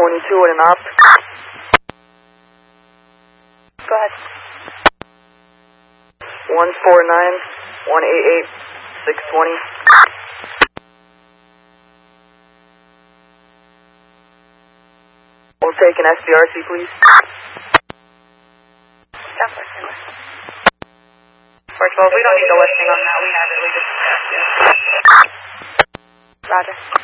22 and an op. Go ahead. 149-188-620. We'll take an SBRC, please. Counselor, stand by. 412, we don't need the listing on that. We have it. We just, yeah. Roger.